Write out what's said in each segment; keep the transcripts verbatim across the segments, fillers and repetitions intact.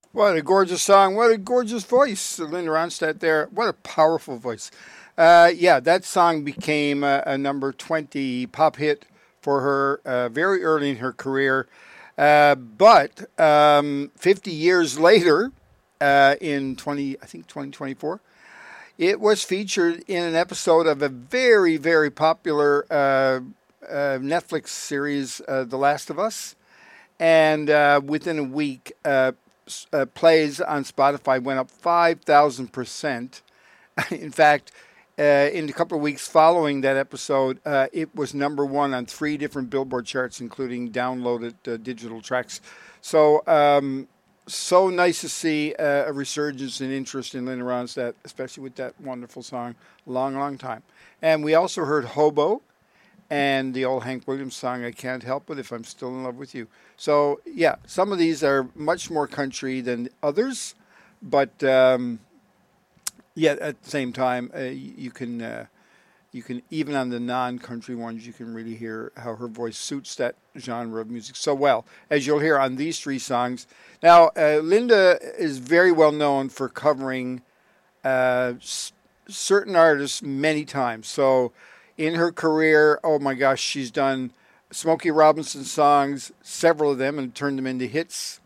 What a gorgeous song. What a gorgeous voice. Linda Ronstadt there. What a powerful voice. Uh, yeah, that song became a, a number twenty pop hit for her uh, very early in her career. Uh, but um, fifty years later, uh, in twenty, I think twenty twenty-four, it was featured in an episode of a very, very popular uh, uh, Netflix series, uh, The Last of Us. And uh, within a week, uh, uh, plays on Spotify went up five thousand percent. In fact, uh, in the couple of weeks following that episode, uh, it was number one on three different Billboard charts, including downloaded uh, digital tracks. So, um, so nice to see uh, a resurgence in interest in Linda Ronstadt, especially with that wonderful song, Long, Long Time. And we also heard Hobo and the old Hank Williams song, I Can't Help It If I'm Still in Love with You. So, yeah, some of these are much more country than others, but um, yet at the same time, uh, you can, uh, you can, even on the non-country ones, you can really hear how her voice suits that genre of music so well, as you'll hear on these three songs. Now, uh, Linda is very well known for covering uh, s- certain artists many times. So, in her career, oh my gosh, she's done Smokey Robinson songs, several of them, and turned them into hits.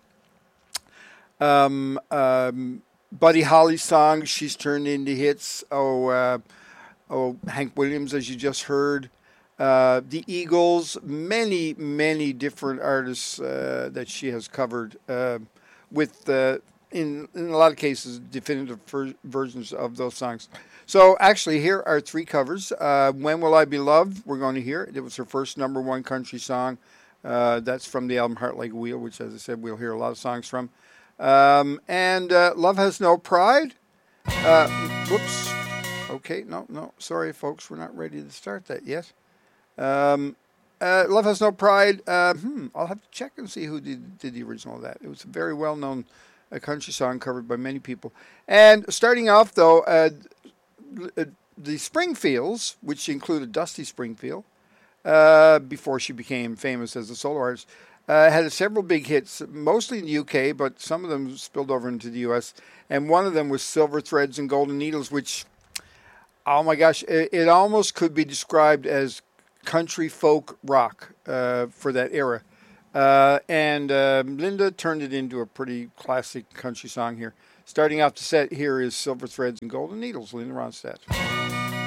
Um, um, Buddy Holly songs, she's turned into hits. Oh, uh, oh, Hank Williams, as you just heard. Uh, the Eagles, many, many different artists uh, that she has covered uh, with, uh, in, in a lot of cases, definitive ver- versions of those songs. So actually, here are three covers. Uh, When Will I Be Loved? We're going to hear. It was her first number one country song. Uh, that's from the album Heart Like a Wheel, which, as I said, we'll hear a lot of songs from. Um, and uh, Love Has No Pride. Uh, whoops. Okay, no, no. Sorry, folks. We're not ready to start that yet. Um, uh, Love Has No Pride. Uh, hmm, I'll have to check and see who did, did the original of that. It was a very well known uh, country song covered by many people. And starting off, though, uh, the Springfields, which included Dusty Springfield, uh, before she became famous as a solo artist, uh, had several big hits, mostly in the U K, but some of them spilled over into the U S. And one of them was Silver Threads and Golden Needles, which, oh my gosh, it, it almost could be described as country folk rock uh, for that era. Uh, and uh, Linda turned it into a pretty classic country song here. Starting off the set here is Silver Threads and Golden Needles, Linda Ronstadt.